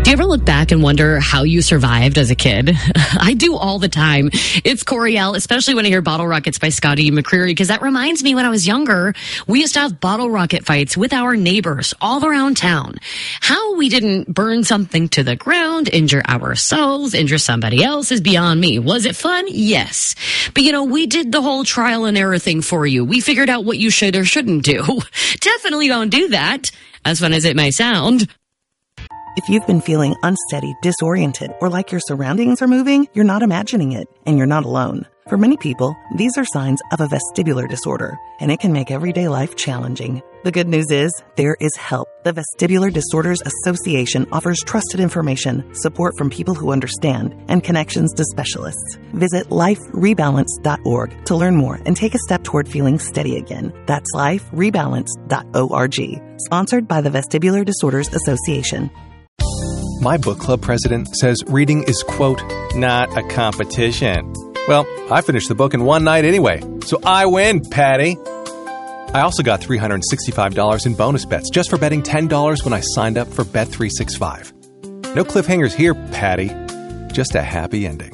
Do you ever look back and wonder how you survived as a kid? I do all the time. It's Coriel, especially when I hear Bottle Rockets by Scotty McCreery, because that reminds me when I was younger, we used to have bottle rocket fights with our neighbors all around town. How we didn't burn something to the ground, injure ourselves, injure somebody else is beyond me. Was it fun? Yes. But we did the whole trial and error thing for you. We figured out what you should or shouldn't do. Definitely don't do that, as fun as it may sound. If you've been feeling unsteady, disoriented, or like your surroundings are moving, you're not imagining it, and you're not alone. For many people, these are signs of a vestibular disorder, and it can make everyday life challenging. The good news is, there is help. The Vestibular Disorders Association offers trusted information, support from people who understand, and connections to specialists. Visit liferebalance.org to learn more and take a step toward feeling steady again. That's liferebalance.org. Sponsored by the Vestibular Disorders Association. My book club president says reading is, quote, not a competition. Well, I finished the book in one night anyway, so I win, Patty. I also got $365 in bonus bets just for betting $10 when I signed up for Bet365. No cliffhangers here, Patty. Just a happy ending.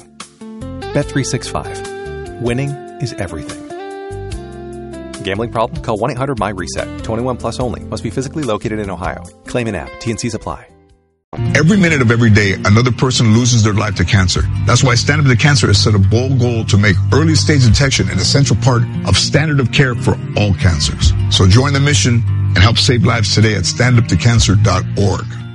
Bet365. Winning is everything. Gambling problem? Call 1-800-MY-RESET. 21 plus only. Must be physically located in Ohio. Claim an app. T&Cs apply. Every minute of every day, another person loses their life to cancer. That's why Stand Up to Cancer has set a bold goal to make early stage detection an essential part of standard of care for all cancers. So join the mission and help save lives today at standuptocancer.org.